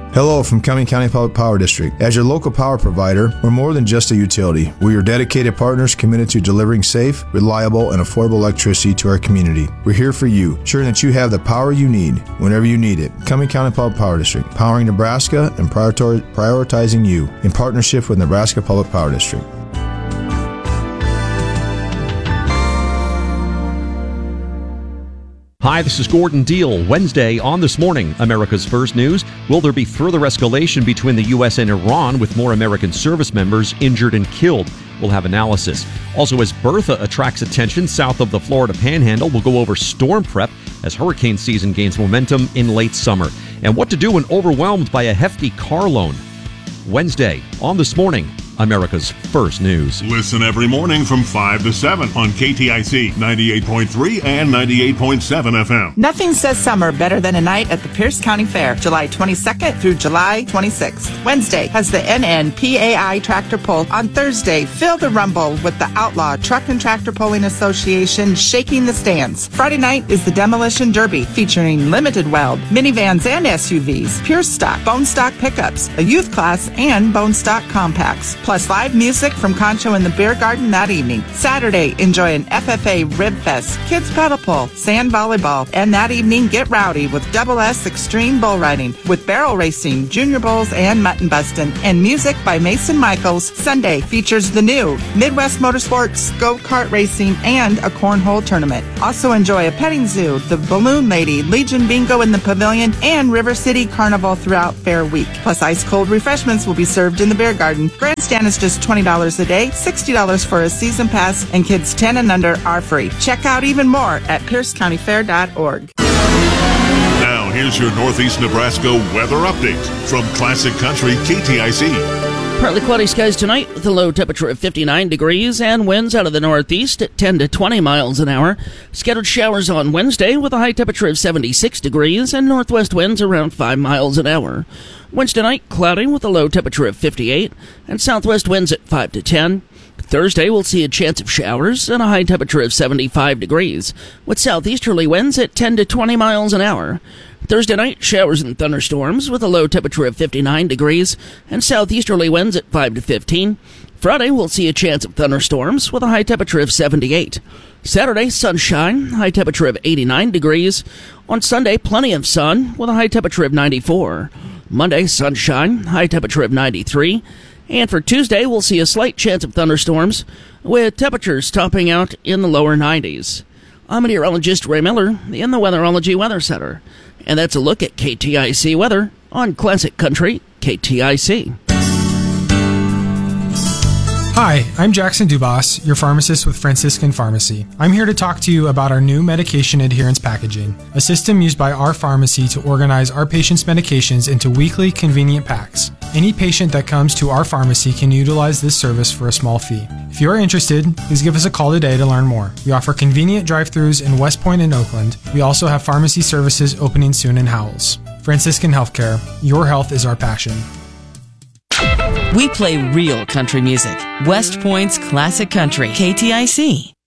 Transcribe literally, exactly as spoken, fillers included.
Hello from Cumming County Public Power District. As your local power provider, we're more than just a utility. We're your dedicated partners committed to delivering safe, reliable, and affordable electricity to our community. We're here for you, ensuring that you have the power you need whenever you need it. Cumming County Public Power District, powering Nebraska and prioritizing you in partnership with Nebraska Public Power District. Hi, this is Gordon Deal. Wednesday on This Morning, America's First News. Will there be further escalation between the U S and Iran with more American service members injured and killed? We'll have analysis. Also, as Bertha attracts attention south of the Florida Panhandle, we'll go over storm prep as hurricane season gains momentum in late summer. And what to do when overwhelmed by a hefty car loan. Wednesday on This Morning, America's First News. Listen every morning from five to seven on K T I C ninety-eight point three and ninety-eight point seven F M. Nothing says summer better than a night at the Pierce County Fair, July twenty-second through July twenty-sixth. Wednesday has the N N P A I Tractor Pull. On Thursday, feel the rumble with the Outlaw Truck and Tractor Pulling Association shaking the stands. Friday night is the Demolition Derby featuring limited weld, minivans and S U Vs, pure stock, bone stock pickups, a youth class, and bone stock compacts. Plus live music from Concho in the Beer Garden that evening. Saturday, enjoy an F F A Rib Fest, kids paddle pull, sand volleyball, and that evening get rowdy with Double S Extreme Bull Riding with barrel racing, junior bulls, and mutton bustin', and music by Mason Michaels. Sunday features the new Midwest Motorsports, go-kart racing, and a cornhole tournament. Also enjoy a petting zoo, the Balloon Lady, Legion Bingo in the Pavilion, and River City Carnival throughout Fair Week. Plus ice-cold refreshments will be served in the Beer Garden. Grandstand is just twenty dollars a day, sixty dollars for a season pass, and kids ten and under are free. Check out even more at pierce county fair dot org. Now, here's your Northeast Nebraska weather update from Classic Country K T I C. Partly cloudy skies tonight with a low temperature of fifty-nine degrees and winds out of the northeast at ten to twenty miles an hour. Scattered showers on Wednesday with a high temperature of seventy-six degrees and northwest winds around five miles an hour. Wednesday night, cloudy with a low temperature of fifty-eight and southwest winds at five to ten. Thursday, we'll see a chance of showers and a high temperature of seventy-five degrees with southeasterly winds at ten to twenty miles an hour. Thursday night, showers and thunderstorms with a low temperature of fifty-nine degrees and southeasterly winds at five to fifteen. Friday, we'll see a chance of thunderstorms with a high temperature of seventy-eight. Saturday, sunshine, high temperature of eighty-nine degrees. On Sunday, plenty of sun with a high temperature of ninety-four. Monday, sunshine, high temperature of ninety-three. And for Tuesday, we'll see a slight chance of thunderstorms with temperatures topping out in the lower nineties. I'm meteorologist Ray Miller in the Weatherology Weather Center. And that's a look at K T I C weather on Classic Country K T I C. Hi, I'm Jackson Dubas, your pharmacist with Franciscan Pharmacy. I'm here to talk to you about our new medication adherence packaging, a system used by our pharmacy to organize our patients' medications into weekly convenient packs. Any patient that comes to our pharmacy can utilize this service for a small fee. If you are interested, please give us a call today to learn more. We offer convenient drive-thrus in West Point and Oakland. We also have pharmacy services opening soon in Howells. Franciscan Healthcare, your health is our passion. We play real country music. West Point's Classic Country, K T I C.